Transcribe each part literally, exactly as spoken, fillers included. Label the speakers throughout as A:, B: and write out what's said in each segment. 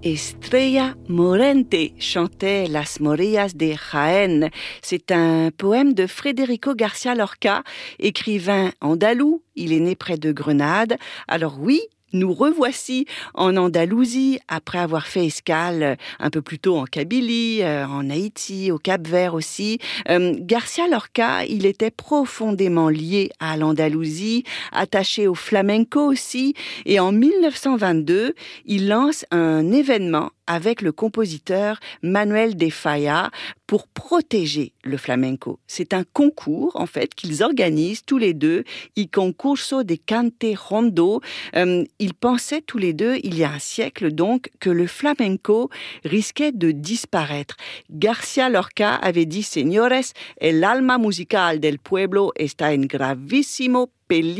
A: Estrella Morente chantait Las Morillas de Jaén. C'est un poème de Federico García Lorca, écrivain andalou. Il est né près de Grenade. Alors oui, nous revoici en Andalousie, après avoir fait escale un peu plus tôt en Kabylie, en Haïti, au Cap-Vert aussi. Euh, García Lorca, il était profondément lié à l'Andalousie, attaché au flamenco aussi. Et en mille neuf cent vingt-deux, il lance un événement avec le compositeur Manuel de Falla pour protéger le flamenco. C'est un concours, en fait, qu'ils organisent tous les deux, Il Concurso de Cante Rondo. Euh, ils pensaient tous les deux, il y a un siècle donc, que le flamenco risquait de disparaître. García Lorca avait dit « Señores, el alma musical del pueblo está en gravísimo peligro »,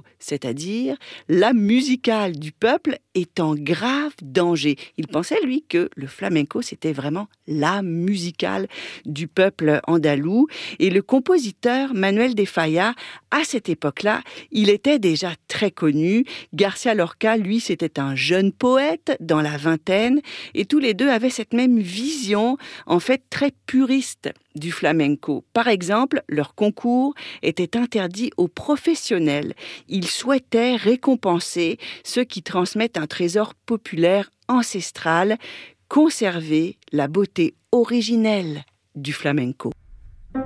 A: c'est-à-dire la musicale du peuple est en grave danger. Il pensait, lui, que le flamenco, c'était vraiment la musicale du peuple andalou. Et le compositeur Manuel de Falla, à cette époque-là, il était déjà très connu. García Lorca, lui, c'était un jeune poète dans la vingtaine, et tous les deux avaient cette même vision, en fait, très puriste du flamenco. Par exemple, leur concours était interdit aux professionnels. Ils souhaitaient récompenser ceux qui transmettent un trésor populaire ancestral, conserver la beauté originelle du flamenco.